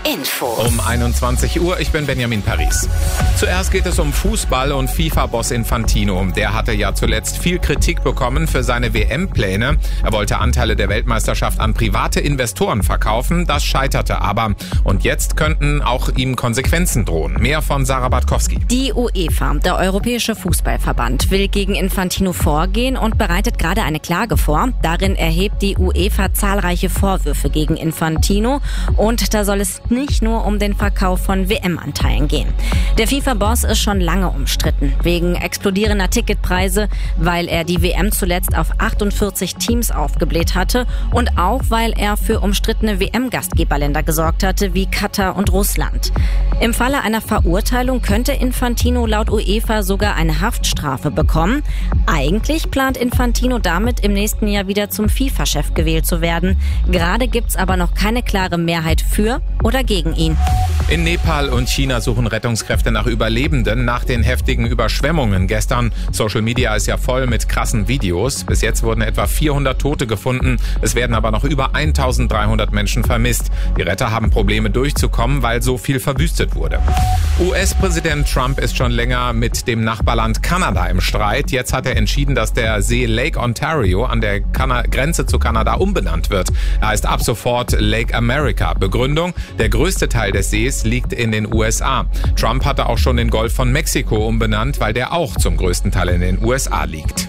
Info. Um 21 Uhr, ich bin Benjamin Paris. Zuerst geht es um Fußball und FIFA-Boss Infantino. Der hatte ja zuletzt viel Kritik bekommen für seine WM-Pläne. Er wollte Anteile der Weltmeisterschaft an private Investoren verkaufen. Das scheiterte aber. Und jetzt könnten auch ihm Konsequenzen drohen. Mehr von Sarah Bartkowski. Die UEFA, der Europäische Fußballverband, will gegen Infantino vorgehen und bereitet gerade eine Klage vor. Darin erhebt die UEFA zahlreiche Vorwürfe gegen Infantino. Und da soll es nicht nur um den Verkauf von WM-Anteilen gehen. Der FIFA-Boss ist schon lange umstritten, wegen explodierender Ticketpreise, weil er die WM zuletzt auf 48 Teams aufgebläht hatte und auch, weil er für umstrittene WM-Gastgeberländer gesorgt hatte, wie Katar und Russland. Im Falle einer Verurteilung könnte Infantino laut UEFA sogar eine Haftstrafe bekommen. Eigentlich plant Infantino damit, im nächsten Jahr wieder zum FIFA-Chef gewählt zu werden. Gerade gibt's aber noch keine klare Mehrheit für oder gegen ihn. In Nepal und China suchen Rettungskräfte nach Überlebenden nach den heftigen Überschwemmungen gestern. Social Media ist ja voll mit krassen Videos. Bis jetzt wurden etwa 400 Tote gefunden. Es werden aber noch über 1300 Menschen vermisst. Die Retter haben Probleme durchzukommen, weil so viel verwüstet wurde. US-Präsident Trump ist schon länger mit dem Nachbarland Kanada im Streit. Jetzt hat er entschieden, dass der See Lake Ontario an der Grenze zu Kanada umbenannt wird. Er heißt ab sofort Lake America. Begründung: der größte Teil des Sees liegt in den USA. Trump hatte auch schon den Golf von Mexiko umbenannt, weil der auch zum größten Teil in den USA liegt.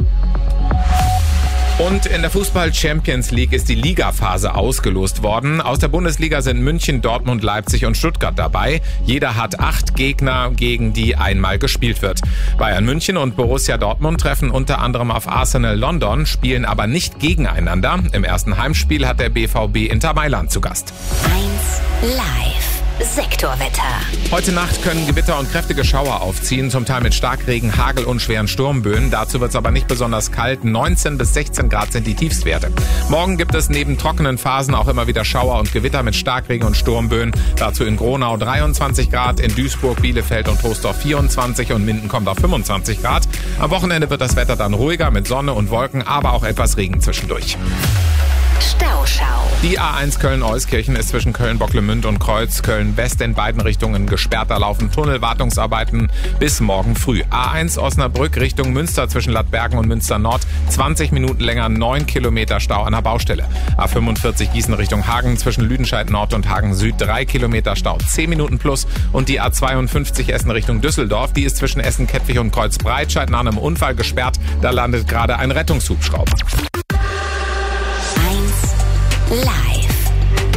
Und in der Fußball-Champions League ist die Ligaphase ausgelost worden. Aus der Bundesliga sind München, Dortmund, Leipzig und Stuttgart dabei. Jeder hat 8 Gegner, gegen die einmal gespielt wird. Bayern München und Borussia Dortmund treffen unter anderem auf Arsenal London, spielen aber nicht gegeneinander. Im ersten Heimspiel hat der BVB Inter Mailand zu Gast. 1 Live. Sektorwetter. Heute Nacht können Gewitter und kräftige Schauer aufziehen, zum Teil mit Starkregen, Hagel und schweren Sturmböen. Dazu wird es aber nicht besonders kalt. 19 bis 16 Grad sind die Tiefstwerte. Morgen gibt es neben trockenen Phasen auch immer wieder Schauer und Gewitter mit Starkregen und Sturmböen. Dazu in Gronau 23 Grad, in Duisburg, Bielefeld und Troisdorf 24 und Minden kommt auf 25 Grad. Am Wochenende wird das Wetter dann ruhiger mit Sonne und Wolken, aber auch etwas Regen zwischendurch. Stauschau. Die A1 Köln-Euskirchen ist zwischen Köln-Bocklemünd und Kreuz Köln-West in beiden Richtungen gesperrt. Da laufen Tunnelwartungsarbeiten bis morgen früh. A1 Osnabrück Richtung Münster zwischen Lattbergen und Münster Nord 20 Minuten länger, 9 Kilometer Stau an der Baustelle. A45 Gießen Richtung Hagen zwischen Lüdenscheid Nord und Hagen Süd 3 Kilometer Stau, 10 Minuten plus. Und die A52 Essen Richtung Düsseldorf, die ist zwischen Essen-Kettwig und Kreuz-Breitscheid nach einem Unfall gesperrt. Da landet gerade ein Rettungshubschrauber. Live.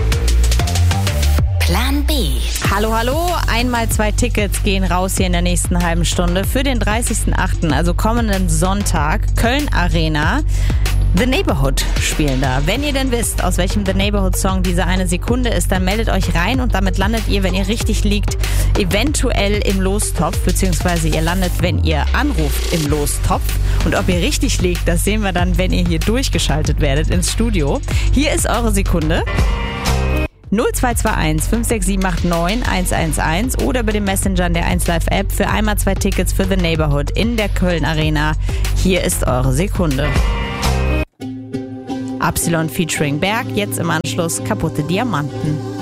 Plan B. Hallo, einmal 2 Tickets gehen raus hier in der nächsten halben Stunde für den 30.08., also kommenden Sonntag, Köln Arena. The Neighborhood spielen da. Wenn ihr denn wisst, aus welchem The Neighborhood Song diese eine Sekunde ist, dann meldet euch rein und damit landet ihr, wenn ihr richtig liegt, eventuell im Lostopf, beziehungsweise ihr landet, wenn ihr anruft, im Lostopf. Und ob ihr richtig liegt, das sehen wir dann, wenn ihr hier durchgeschaltet werdet ins Studio. Hier ist eure Sekunde. 0221 56789 111 oder über den Messenger der 1 Live App für einmal 2 Tickets für The Neighborhood in der Köln Arena. Hier ist eure Sekunde. Absilon featuring Berg, jetzt im Anschluss Kaputte Diamanten.